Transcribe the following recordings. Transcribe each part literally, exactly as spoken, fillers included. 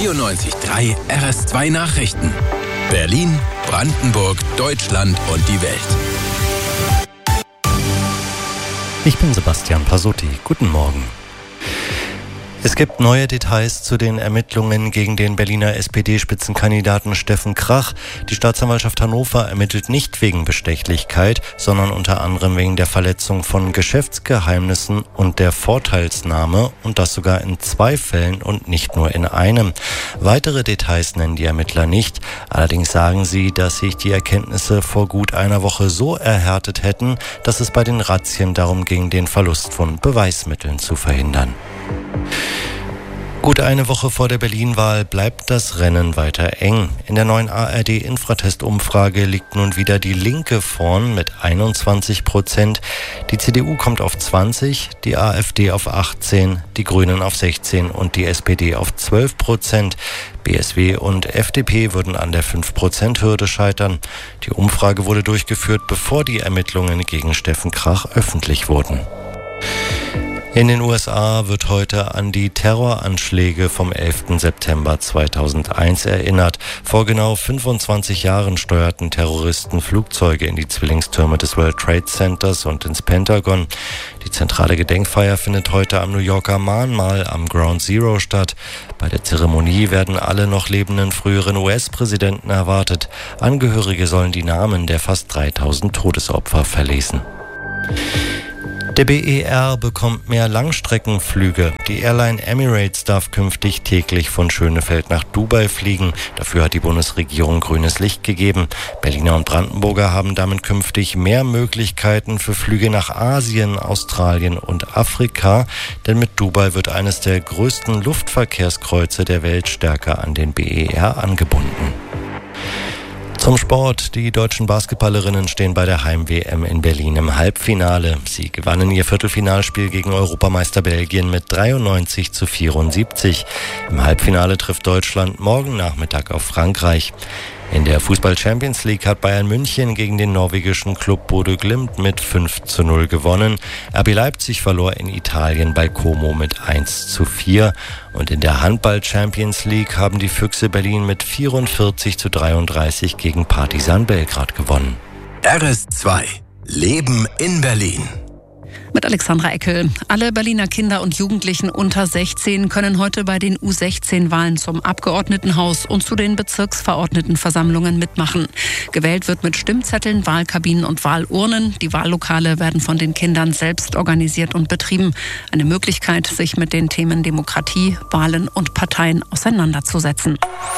vierundneunzig Komma drei R S zwei Nachrichten. Berlin, Brandenburg, Deutschland und die Welt. Ich bin Sebastian Pasotti. Guten Morgen. Es gibt neue Details zu den Ermittlungen gegen den Berliner S P D-Spitzenkandidaten Steffen Krach. Die Staatsanwaltschaft Hannover ermittelt nicht wegen Bestechlichkeit, sondern unter anderem wegen der Verletzung von Geschäftsgeheimnissen und der Vorteilsnahme, und das sogar in zwei Fällen und nicht nur in einem. Weitere Details nennen die Ermittler nicht. Allerdings sagen sie, dass sich die Erkenntnisse vor gut einer Woche so erhärtet hätten, dass es bei den Razzien darum ging, den Verlust von Beweismitteln zu verhindern. Gut eine Woche vor der Berlin-Wahl bleibt das Rennen weiter eng. In der neuen A R D-Infratest-Umfrage liegt nun wieder die Linke vorn mit einundzwanzig Prozent. Die C D U kommt auf zwanzig, die AfD auf achtzehn, die Grünen auf sechzehn und die S P D auf zwölf Prozent. B S W und F D P würden an der fünf Prozent Hürde scheitern. Die Umfrage wurde durchgeführt, bevor die Ermittlungen gegen Steffen Krach öffentlich wurden. In den U S A wird heute an die Terroranschläge vom elften September zweitausendeins erinnert. Vor genau fünfundzwanzig Jahren steuerten Terroristen Flugzeuge in die Zwillingstürme des World Trade Centers und ins Pentagon. Die zentrale Gedenkfeier findet heute am New Yorker Mahnmal am Ground Zero statt. Bei der Zeremonie werden alle noch lebenden früheren U S-Präsidenten erwartet. Angehörige sollen die Namen der fast dreitausend Todesopfer verlesen. Der B E R bekommt mehr Langstreckenflüge. Die Airline Emirates darf künftig täglich von Schönefeld nach Dubai fliegen. Dafür hat die Bundesregierung grünes Licht gegeben. Berliner und Brandenburger haben damit künftig mehr Möglichkeiten für Flüge nach Asien, Australien und Afrika. Denn mit Dubai wird eines der größten Luftverkehrskreuze der Welt stärker an den B E R angebunden. Zum Sport. Die deutschen Basketballerinnen stehen bei der Heim-W M in Berlin im Halbfinale. Sie gewannen ihr Viertelfinalspiel gegen Europameister Belgien mit dreiundneunzig zu vierundsiebzig. Im Halbfinale trifft Deutschland morgen Nachmittag auf Frankreich. In der Fußball-Champions League hat Bayern München gegen den norwegischen Club Bodø Glimt mit fünf zu null gewonnen. R B Leipzig verlor in Italien bei Como mit eins zu vier. Und in der Handball-Champions League haben die Füchse Berlin mit vierundvierzig zu dreiunddreißig gegen Partizan Belgrad gewonnen. R S zwei. Leben in Berlin. Mit Alexandra Eckel. Alle Berliner Kinder und Jugendlichen unter sechzehn können heute bei den U sechzehn Wahlen zum Abgeordnetenhaus und zu den Bezirksverordnetenversammlungen mitmachen. Gewählt wird mit Stimmzetteln, Wahlkabinen und Wahlurnen. Die Wahllokale werden von den Kindern selbst organisiert und betrieben. Eine Möglichkeit, sich mit den Themen Demokratie, Wahlen und Parteien auseinanderzusetzen.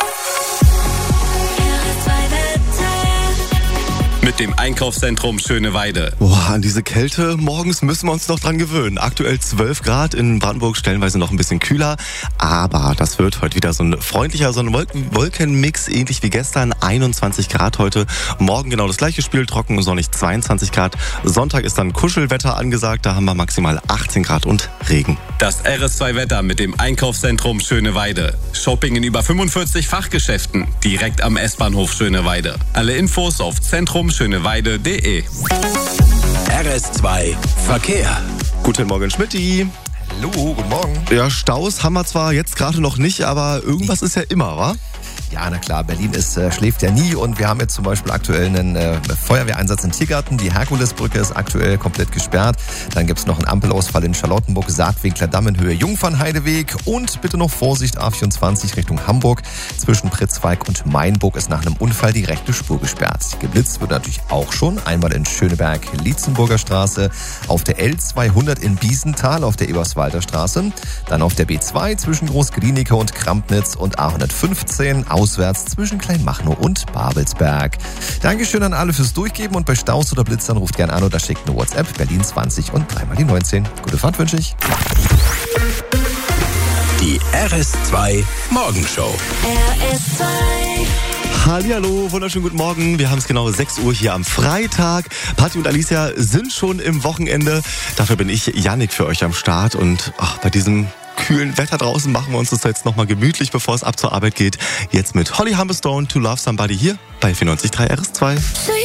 Mit dem Einkaufszentrum Schöneweide. Boah, an diese Kälte morgens müssen wir uns noch dran gewöhnen. Aktuell zwölf Grad, in Brandenburg stellenweise noch ein bisschen kühler. Aber das wird heute wieder so ein freundlicher, so ein Wolken- Wolkenmix, ähnlich wie gestern. einundzwanzig Grad heute. Morgen genau das gleiche Spiel, trocken und sonnig zweiundzwanzig Grad. Sonntag ist dann Kuschelwetter angesagt, da haben wir maximal achtzehn Grad und Regen. Das R S zwei Wetter mit dem Einkaufszentrum Schöneweide. Shopping in über fünfundvierzig Fachgeschäften, direkt am S-Bahnhof Schöneweide. Alle Infos auf zentrum schöneweide punkt de. R S zwei Verkehr. Guten Morgen, Schmitty. Hallo, guten Morgen. Ja, Staus haben wir zwar jetzt gerade noch nicht, aber irgendwas ist ja immer, wa? Ja, na klar, Berlin ist, äh, schläft ja nie und wir haben jetzt zum Beispiel aktuell einen äh, Feuerwehreinsatz in Tiergarten. Die Herkulesbrücke ist aktuell komplett gesperrt. Dann gibt es noch einen Ampelausfall in Charlottenburg, Saatwinkler Damm in Höhe Jungfernheideweg und bitte noch Vorsicht A vierundzwanzig Richtung Hamburg. Zwischen Pritzwalk und Mainburg ist nach einem Unfall die rechte Spur gesperrt. Geblitzt wird natürlich auch schon, einmal in Schöneberg, Lietzenburger Straße, auf der L zweihundert in Biesenthal, auf der Eberswalder Straße, dann auf der B zwei zwischen Großglienicke und Krampnitz und A hundertfünfzehn, auswärts zwischen Kleinmachnow und Babelsberg. Dankeschön an alle fürs Durchgeben und bei Staus oder Blitzern ruft gern an oder schickt eine WhatsApp Berlin zwanzig und dreimal die neunzehn. Gute Fahrt wünsche ich. Die R S zwei Morgenshow. R S zwei. Hallihallo, wunderschönen guten Morgen. Wir haben es genau sechs Uhr hier am Freitag. Patti und Alicia sind schon im Wochenende. Dafür bin ich, Yannick, für euch am Start. Und ach, bei diesem kühlen Wetter draußen machen wir uns das jetzt nochmal gemütlich, bevor es ab zur Arbeit geht. Jetzt mit Holly Humberstone, To Love Somebody hier bei vierundneunzig Komma drei R S zwei.